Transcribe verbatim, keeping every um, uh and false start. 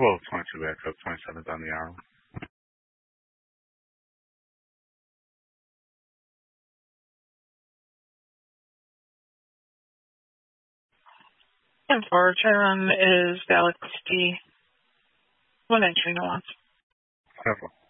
Well, twenty-two back up, twenty-seventh on the hour. And for turn is Galaxy one entry nuance. Careful.